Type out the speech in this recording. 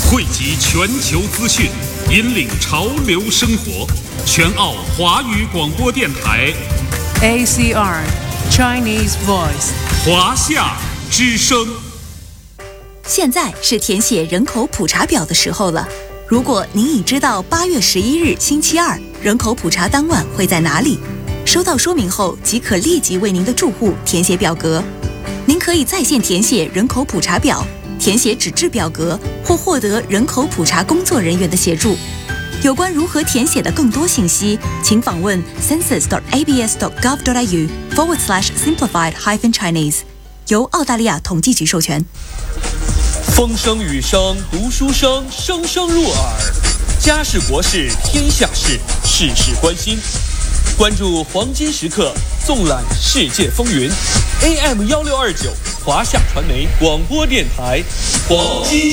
汇集全球资讯，引领潮流生活。全澳华语广播电台 ACR Chinese Voice 华夏之声。 现在是填写人口普查表的时候了。如果您已知道8月11日星期二人口普查当晚会在哪里，收到说明后即可立即为您的住户填写表格。您可以在线填写人口普查表，填写纸质表格，或获得人口普查工作人员的协助。有关如何填写的更多信息，请访问 census.abs.gov.au/simplified-chinese， 由澳大利亚统计局授权。 风声雨声读书声，声声入耳。家事国事天下事，事事关心。关注黄金时刻，纵览世界风云。AM 1629华夏传媒广播电台，黄金